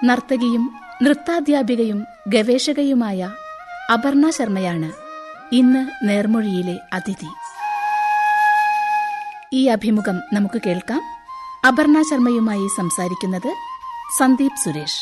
നർത്തകിയും നൃത്താധ്യാപികയും ഗവേഷകയുമായ അപർണ ശർമ്മയാണ് ഇന്ന് നേർമൊഴിയിലെ അതിഥി. ഈ അഭിമുഖം നമുക്ക് കേൾക്കാം. അപർണ ശർമ്മയുമായി സംസാരിക്കുന്നത് സന്ദീപ് സുരേഷ്.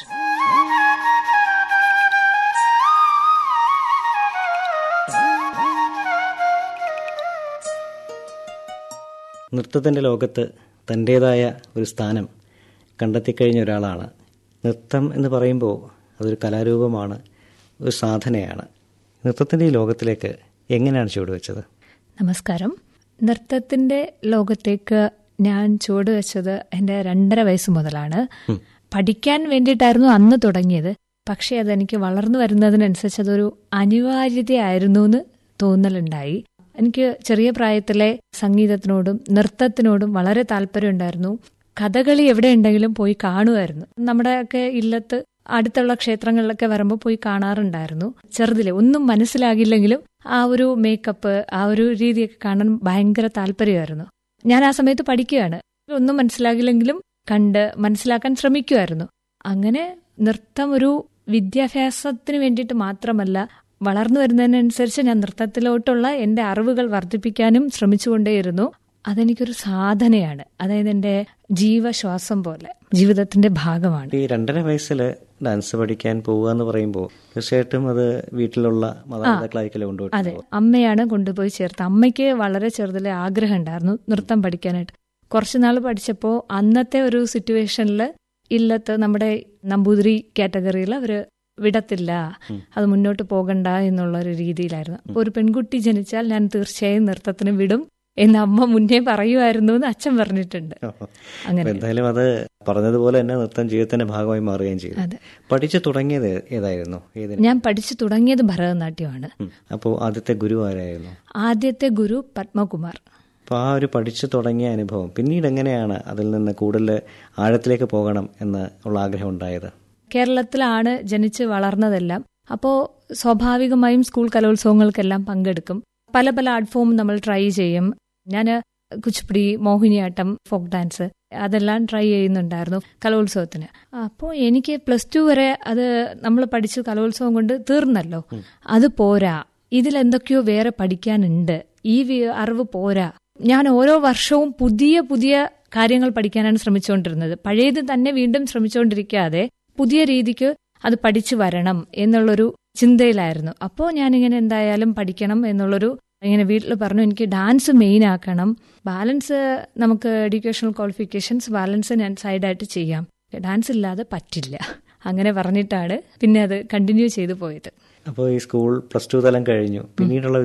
നൃത്തത്തിൻ്റെ ലോകത്ത് തൻ്റേതായ ഒരു സ്ഥാനം കണ്ടെത്തിക്കഴിഞ്ഞ ഒരാളാണ്. നൃത്തം എന്ന് പറയുമ്പോൾ അതൊരു കലാരൂപമാണ്, ഒരു സാധനയാണ്. നൃത്തത്തിൻ്റെ ഈ ലോകത്തിലേക്ക് എങ്ങനെയാണ് ചുവടുവെച്ചത്? നമസ്കാരം. നൃത്തത്തിൻ്റെ ലോകത്തേക്ക് ഞാൻ ചുവടുവെച്ചത് എൻ്റെ 2.5 വയസ്സ് മുതലാണ്. പഠിക്കാൻ വേണ്ടിയിട്ടായിരുന്നു അന്ന് തുടങ്ങിയത്. പക്ഷേ അതെനിക്ക് വളർന്നു വരുന്നതിനനുസരിച്ച് അതൊരു അനിവാര്യതയായിരുന്നു എന്ന് തോന്നലുണ്ടായി. എനിക്ക് ചെറിയ പ്രായത്തിലെ സംഗീതത്തിനോടും നൃത്തത്തിനോടും വളരെ താല്പര്യമുണ്ടായിരുന്നു. കഥകളി എവിടെ ഉണ്ടെങ്കിലും പോയി കാണുമായിരുന്നു. നമ്മുടെയൊക്കെ ഇല്ലത്ത് അടുത്തുള്ള ക്ഷേത്രങ്ങളിലൊക്കെ വരുമ്പോൾ പോയി കാണാറുണ്ടായിരുന്നു. ചെറുതിലെ ഒന്നും മനസ്സിലാകില്ലെങ്കിലും ആ ഒരു മേക്കപ്പ്, ആ ഒരു രീതിയൊക്കെ കാണാൻ ഭയങ്കര താല്പര്യമായിരുന്നു. ഞാൻ ആ സമയത്ത് പഠിക്കുകയാണ്. ഒന്നും മനസ്സിലാകില്ലെങ്കിലും കണ്ട് മനസ്സിലാക്കാൻ ശ്രമിക്കുമായിരുന്നു. അങ്ങനെ നൃത്തം ഒരു വിദ്യാഭ്യാസത്തിന് വേണ്ടിയിട്ട് മാത്രമല്ല, വളർന്നു വരുന്നതിനനുസരിച്ച് ഞാൻ നൃത്തത്തിലോട്ടുള്ള എൻ്റെ അറിവുകൾ വർദ്ധിപ്പിക്കാനും ശ്രമിച്ചുകൊണ്ടേയിരുന്നു. അതെനിക്കൊരു സാധനയാണ്. അതായത് എൻ്റെ ജീവശ്വാസം പോലെ, ജീവിതത്തിന്റെ ഭാഗമാണ്. ഈ 2.5 വയസ്സിൽ ഡാൻസ് പഠിക്കാൻ പോവുക എന്ന് പറയുമ്പോൾ തീർച്ചയായിട്ടും അത് വീട്ടിലുള്ള മാതാപിതാക്കളായിരിക്കല്ലോ കൊണ്ടുപോയി? അതെ, അമ്മയാണ് കൊണ്ടുപോയി ചേർത്ത്. അമ്മയ്ക്ക് വളരെ ചെറുതിലെ ആഗ്രഹം ഉണ്ടായിരുന്നു നൃത്തം പഠിക്കാനായിട്ട്. കുറച്ചുനാൾ പഠിച്ചപ്പോൾ അന്നത്തെ ഒരു സിറ്റുവേഷനിൽ ഇല്ലത്ത് നമ്മുടെ നമ്പൂതിരി കാറ്റഗറിയിൽ അവര് വിടത്തില്ല, അത് മുന്നോട്ട് പോകണ്ട എന്നുള്ളൊരു രീതിയിലായിരുന്നു. അപ്പോൾ ഒരു പെൺകുട്ടി ജനിച്ചാൽ ഞാൻ തീർച്ചയായും നൃത്തത്തിന് വിടും എന്ന് അമ്മ മുന്നേ പറയുമായിരുന്നു എന്ന് അച്ഛൻ പറഞ്ഞിട്ടുണ്ട്. അങ്ങനെ എന്തായാലും അത് പറഞ്ഞതുപോലെ തന്നെ നൃത്തം ജീവിതത്തിന്റെ ഭാഗമായി മാറുകയും ചെയ്തു. പഠിച്ചു തുടങ്ങിയത് ഏതായിരുന്നു? ഞാൻ പഠിച്ചു തുടങ്ങിയത് ഭരതനാട്യമാണ്. അപ്പോൾ ആദ്യത്തെ ഗുരു ആരായിരുന്നു? ആദ്യത്തെ ഗുരു പത്മകുമാർ. അപ്പോൾ ആ ഒരു പഠിച്ചു തുടങ്ങിയ അനുഭവം പിന്നീട് എങ്ങനെയാണ് അതിൽ നിന്ന് കൂടുതൽ ആഴത്തിലേക്ക് പോകണം എന്ന് ഉള്ള ആഗ്രഹം ഉണ്ടായത്? കേരളത്തിലാണ് ജനിച്ച് വളർന്നതെല്ലാം. അപ്പോൾ സ്വാഭാവികമായും സ്കൂൾ കലോത്സവങ്ങൾക്കെല്ലാം പങ്കെടുക്കും. പല പല ആർട്ട് ഫോം നമ്മൾ ട്രൈ ചെയ്യും. ഞാൻ കുച്ചിപ്പുടി, മോഹിനിയാട്ടം, ഫോക്ക് ഡാൻസ് അതെല്ലാം ട്രൈ ചെയ്യുന്നുണ്ടായിരുന്നു കലോത്സവത്തിന്. അപ്പോൾ എനിക്ക് +2 വരെ അത് നമ്മൾ പഠിച്ചു കലോത്സവം കൊണ്ട് തീർന്നല്ലോ. അത് പോരാ, ഇതിലെന്തൊക്കെയോ വേറെ പഠിക്കാനുണ്ട്, ഈ അറിവ് പോരാ. ഞാൻ ഓരോ വർഷവും പുതിയ പുതിയ കാര്യങ്ങൾ പഠിക്കാനാണ് ശ്രമിച്ചുകൊണ്ടിരുന്നത്. പഴയത് തന്നെ വീണ്ടും ശ്രമിച്ചുകൊണ്ടിരിക്കാതെ പുതിയ രീതിക്ക് അത് പഠിച്ചു വരണം എന്നുള്ളൊരു ചിന്തയിലായിരുന്നു. അപ്പോൾ ഞാനിങ്ങനെ എന്തായാലും പഠിക്കണം എന്നുള്ളൊരു ഇങ്ങനെ വീട്ടിൽ പറഞ്ഞു. എനിക്ക് ഡാൻസ് മെയിൻ ആക്കണം, ബാലൻസ് നമുക്ക് എഡ്യൂക്കേഷണൽ ക്വാളിഫിക്കേഷൻസ് ബാലൻസ് ഞാൻ സൈഡായിട്ട് ചെയ്യാം, ഡാൻസ് ഇല്ലാതെ പറ്റില്ല. അങ്ങനെ പറഞ്ഞിട്ടാണ് പിന്നെ അത് കണ്ടിന്യൂ ചെയ്തു പോയത്. അപ്പോൾ ഈ സ്കൂൾ +2 തലം കഴിഞ്ഞു. പിന്നീടുള്ള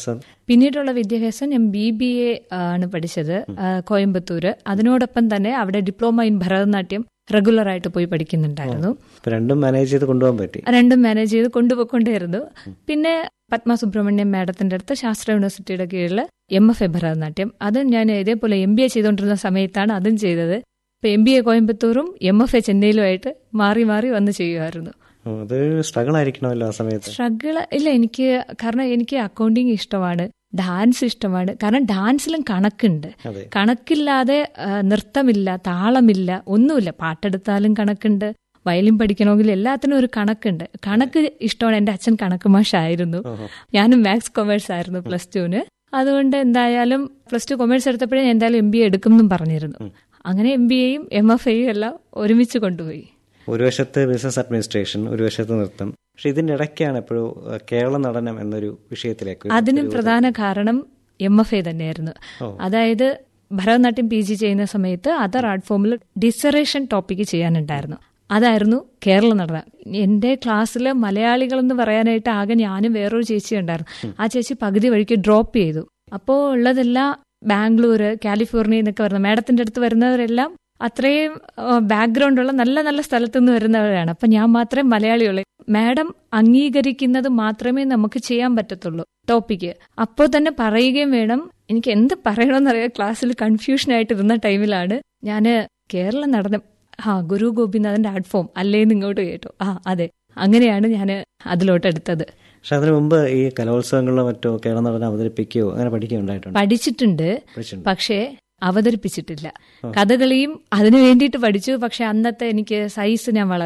വിദ്യാഭ്യാസം ഞാൻ BBA ആണ് പഠിച്ചത് കോയമ്പത്തൂര്. അതിനോടൊപ്പം തന്നെ അവിടെ ഡിപ്ലോമ ഇൻ ഭരതനാട്യം റെഗുലർ ആയിട്ട് പോയി പഠിക്കുന്നുണ്ടായിരുന്നു. രണ്ടും മാനേജ് ചെയ്ത് കൊണ്ടുപോകാൻ പറ്റി? രണ്ടും മാനേജ് ചെയ്ത് കൊണ്ടുപോയിക്കൊണ്ടേയിരുന്നു. പിന്നെ പത്മ സുബ്രഹ്മണ്യം മാഡത്തിന്റെ അടുത്ത് ശാസ്ത്ര യൂണിവേഴ്സിറ്റിയുടെ കീഴിൽ MFA ഭരതനാട്യം, അതും ഞാൻ ഇതേപോലെ MBA ചെയ്തുകൊണ്ടിരുന്ന സമയത്താണ് അതും ചെയ്തത്. ഇപ്പൊ MBA കോയമ്പത്തൂറും MFA ചെന്നൈയിലുമായിട്ട് മാറി മാറി വന്ന് ചെയ്യുമായിരുന്നു. അതൊരു സ്ട്രഗിൾ ആയിരിക്കണമല്ലോ ആ സമയത്ത്? സ്ട്രഗിൾ ഇല്ല എനിക്ക്, കാരണം എനിക്ക് അക്കൗണ്ടിങ് ഇഷ്ടമാണ്, ഡാൻസ് ഇഷ്ടമാണ്. കാരണം ഡാൻസിലും കണക്കുണ്ട്. കണക്കില്ലാതെ നൃത്തമില്ല, താളമില്ല, ഒന്നുമില്ല. പാട്ടെടുത്താലും കണക്കുണ്ട്, വയലിൻ പഠിക്കണമെങ്കിൽ എല്ലാത്തിനും ഒരു കണക്കുണ്ട്. കണക്ക് ഇഷ്ടമാണ്. എൻ്റെ അച്ഛൻ കണക്ക് മാഷായിരുന്നു. ഞാനും മാത്സ് കൊമേഴ്സ് ആയിരുന്നു +2-ന്. അതുകൊണ്ട് എന്തായാലും +2 കൊമേഴ്സ് എടുത്തപ്പോഴേ ഞാൻ എന്തായാലും MBA എടുക്കും എന്നും പറഞ്ഞിരുന്നു. അങ്ങനെ MBAയും MFAയും എല്ലാം ഒരുമിച്ച് കൊണ്ടുപോയി. ഒരു വശത്ത് ബിസിനസ് അഡ്മിനിസ്ട്രേഷൻ, ഒരു വശത്ത് നൃത്തം. പക്ഷെ ഇതിന്റെ ഇടയ്ക്കാണ് എപ്പോഴും കേരള നടനം എന്നൊരു വിഷയത്തിലേക്ക്. അതിനും പ്രധാന കാരണം MFA തന്നെയായിരുന്നു. അതായത് ഭരതനാട്യം PG ചെയ്യുന്ന സമയത്ത് അതർ ആർട്ട് ഫോമിൽ ഡിസറേഷൻ ടോപ്പിക്ക് ചെയ്യാനുണ്ടായിരുന്നു. അതായിരുന്നു കേരള നടനം. എന്റെ ക്ലാസ്സിൽ മലയാളികൾ എന്ന് പറയാനായിട്ട് ആകെ ഞാനും വേറൊരു ചേച്ചി ഉണ്ടായിരുന്നു. ആ ചേച്ചി പകുതി വഴിക്ക് ഡ്രോപ്പ് ചെയ്തു. അപ്പോൾ ഉള്ളതെല്ലാം ബാംഗ്ലൂര്, കാലിഫോർണിയ എന്നൊക്കെ വരുന്ന മാഡത്തിന്റെ അടുത്ത് വരുന്നവരെല്ലാം അത്രയും ബാക്ക്ഗ്രൗണ്ട് ഉള്ള നല്ല നല്ല സ്ഥലത്തു നിന്ന് വരുന്നവരാണ്. അപ്പൊ ഞാൻ മാത്രമേ മലയാളിയുള്ളൂ. മാഡം അംഗീകരിക്കുന്നത് മാത്രമേ നമുക്ക് ചെയ്യാൻ പറ്റത്തുള്ളൂ ടോപ്പിക്ക്. അപ്പോൾ തന്നെ പറയുകയും വേണം. എനിക്ക് എന്ത് പറയണമെന്നറിയാം. ക്ലാസ്സിൽ കൺഫ്യൂഷൻ ആയിട്ടിരുന്ന ടൈമിലാണ് ഞാൻ കേരള നടനം, ഗുരു ഗോപിനാഥന്റെ ആർട്ട് ഫോം അല്ലേന്ന് ഇങ്ങോട്ട് കേട്ടു. അതെ, അങ്ങനെയാണ് ഞാൻ അതിലോട്ട് എടുത്തത്. പക്ഷെ അതിനു മുമ്പ് ഈ കലോത്സവങ്ങളിലോ മറ്റോ കേരള നടനം അവതരിപ്പിക്കുകയോ അങ്ങനെ പഠിക്കുകയുണ്ടായിട്ടുണ്ട്? പഠിച്ചിട്ടുണ്ട്, പക്ഷേ അവതരിപ്പിച്ചിട്ടില്ല. കഥകളിയും അതിനു വേണ്ടിയിട്ട് പഠിച്ചു. പക്ഷെ അന്നത്തെ എനിക്ക് സൈസ് ഞാൻ